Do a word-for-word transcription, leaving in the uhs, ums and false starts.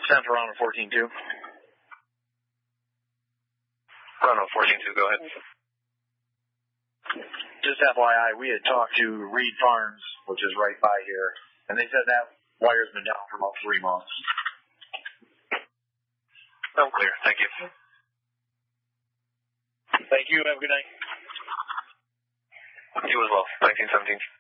Send for Ronald fourteen two. Ronald fourteen two, go ahead. Just F Y I, we had talked to Reed Farms, which is right by here, and they said that wire's been down for about three months. I'm clear. Thank you. Thank you. Have a good night. You as well. nineteen seventeen.